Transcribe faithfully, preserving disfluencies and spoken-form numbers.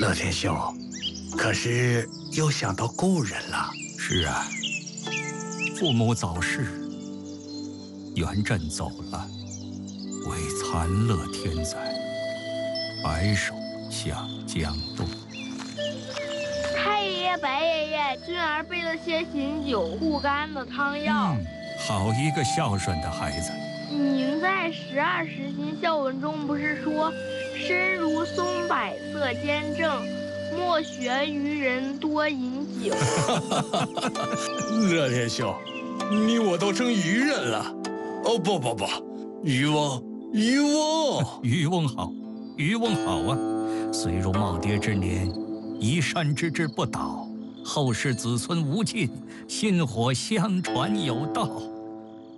乐天兄，可是又想到故人了。 是啊，父母早逝，元稹走了，为残乐天灾，白首向江东。 太爷爷、白爷爷，君儿备了些醒酒护肝的汤药。 嗯，好一个孝顺的孩子。 您在十二时辰孝文中不是说，身如松柏色坚正，莫学愚人多饮酒。 乐天兄，你我都成愚人了。哦不不不，渔翁，渔翁， 渔翁好，渔翁好啊！虽入耄耋之年，移山之志不倒，后世子孙无尽，薪火相传有道。